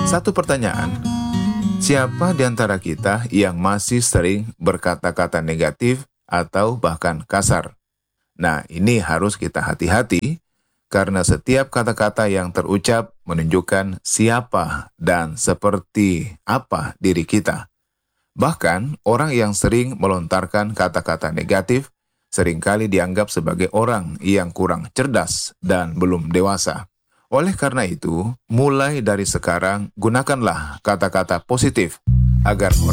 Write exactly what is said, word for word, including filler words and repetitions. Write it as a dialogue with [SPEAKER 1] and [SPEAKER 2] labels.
[SPEAKER 1] Satu pertanyaan, siapa di antara kita yang masih sering berkata-kata negatif atau bahkan kasar? Nah, ini harus kita hati-hati karena setiap kata-kata yang terucap menunjukkan siapa dan seperti apa diri kita. Bahkan, orang yang sering melontarkan kata-kata negatif seringkali dianggap sebagai orang yang kurang cerdas dan belum dewasa. Oleh karena itu, mulai dari sekarang, gunakanlah kata-kata positif agar